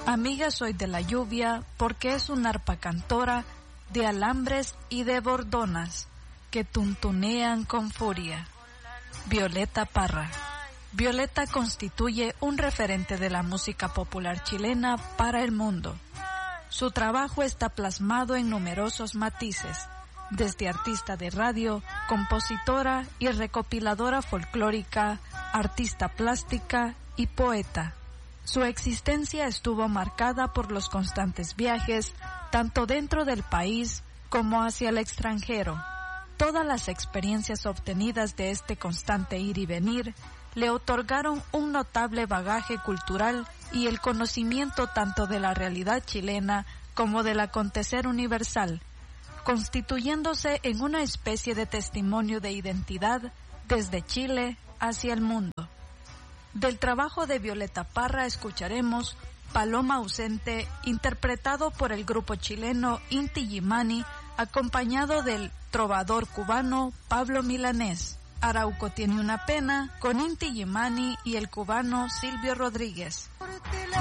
Amiga soy de la lluvia, porque es una arpa cantora de alambres y de bordonas que tuntunean con furia. Violeta Parra. Violeta constituye un referente de la música popular chilena para el mundo. Su trabajo está plasmado en numerosos matices, desde artista de radio, compositora y recopiladora folclórica, artista plástica y poeta. Su existencia estuvo marcada por los constantes viajes, tanto dentro del país como hacia el extranjero. Todas las experiencias obtenidas de este constante ir y venir le otorgaron un notable bagaje cultural y el conocimiento tanto de la realidad chilena como del acontecer universal, constituyéndose en una especie de testimonio de identidad desde Chile hacia el mundo. Del trabajo de Violeta Parra escucharemos Paloma Ausente, interpretado por el grupo chileno Inti Illimani, acompañado del trovador cubano Pablo Milanés. Arauco tiene una pena, con Inti Illimani y el cubano Silvio Rodríguez.